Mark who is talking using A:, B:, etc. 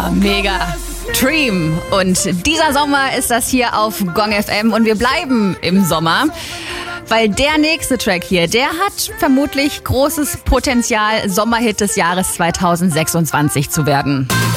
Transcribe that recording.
A: Mega. Dream. Und dieser Sommer ist das hier auf Gong FM und wir bleiben im Sommer. Weil der nächste Track hier, der hat vermutlich großes Potenzial, Sommerhit des Jahres 2026 zu werden.